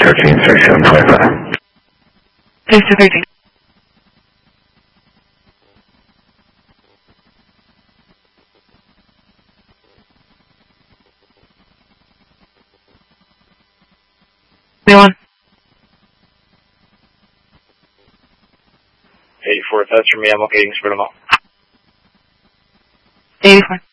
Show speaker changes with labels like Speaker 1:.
Speaker 1: 13, 37, 25.
Speaker 2: 13. One.
Speaker 3: 84, that's for me. I'm locating Sprinamo.
Speaker 2: 84.